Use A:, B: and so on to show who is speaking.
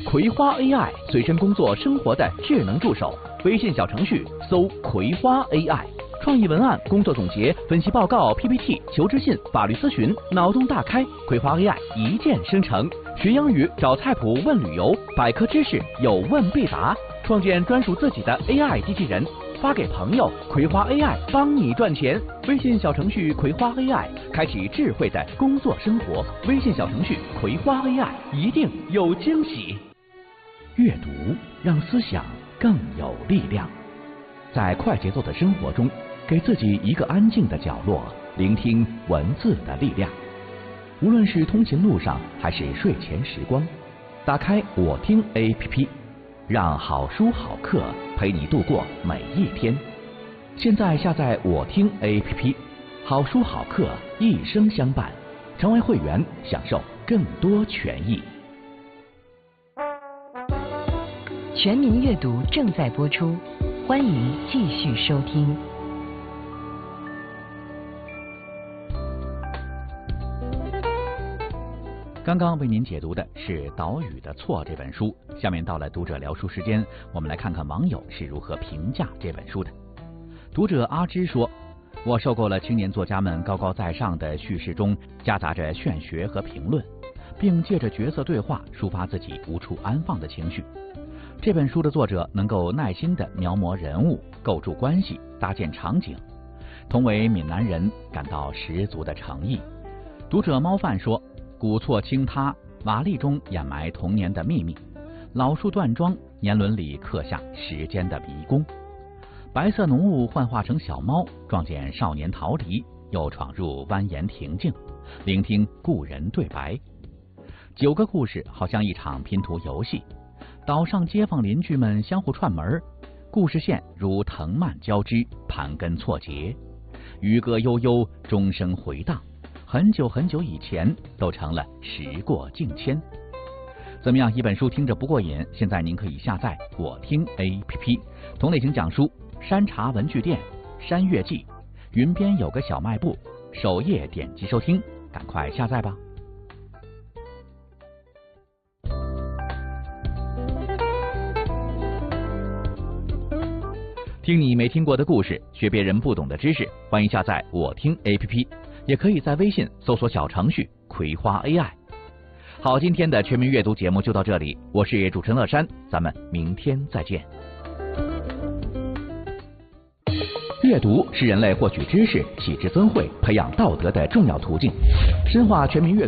A: 葵花 AI 随身工作生活的智能助手，微信小程序搜葵花 AI， 创意文案、工作总结、分析报告、PPT、求职信、法律咨询，脑洞大开，葵花 AI 一键生成。学英语找菜谱问旅游，百科知识有问必答，创建专属自己的 AI 机器人。发给朋友，葵花 AI 帮你赚钱。微信小程序葵花 AI， 开启智慧的工作生活。微信小程序葵花 AI， 一定有惊喜。阅读让思想更有力量。在快节奏的生活中，给自己一个安静的角落，聆听文字的力量。无论是通勤路上还是睡前时光，打开我听 APP， 让好书好课陪你度过每一天。现在下载我听 APP， 好书好课一生相伴。成为会员，享受更多权益。
B: 全民阅读正在播出，欢迎继续收听。
A: 刚刚为您解读的是《岛屿的错》这本书，下面到了读者聊书时间，我们来看看网友是如何评价这本书的。读者阿芝说，我受够了青年作家们高高在上的叙事中夹杂着炫学和评论，并借着角色对话抒发自己无处安放的情绪。这本书的作者能够耐心地描摹人物，构筑关系，搭建场景，同为闽南人感到十足的诚意。读者猫饭说，古厝倾塌，瓦砾中掩埋童年的秘密，老树断桩，年轮里刻下时间的迷宫。白色浓雾幻化成小猫，撞见少年逃离，又闯入蜿蜒亭径，聆听故人对白。9个故事好像一场拼图游戏，岛上街坊邻居们相互串门，故事线如藤蔓交织，盘根错节，渔歌悠悠，钟声回荡，很久很久以前都成了时过境迁。怎么样，一本书听着不过瘾？现在您可以下载我听 APP， 同类型讲书山茶文具店、山月记、云边有个小卖部，首页点击收听，赶快下载吧。听你没听过的故事，学别人不懂的知识，欢迎下载我听 APP， 也可以在微信搜索小程序葵花 AI。 好，今天的全民阅读节目就到这里，我是主持人乐山，咱们明天再见。阅读是人类获取知识、启智增慧、培养道德的重要途径，深化全民阅读